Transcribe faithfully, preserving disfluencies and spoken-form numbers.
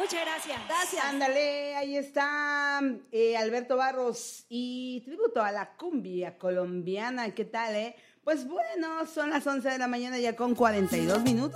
Muchas gracias. Gracias. Ándale, ahí está eh, Alberto Barros y tributo a la cumbia colombiana. ¿Qué tal, eh? Pues bueno, son las once de la mañana ya con cuarenta y dos minutos.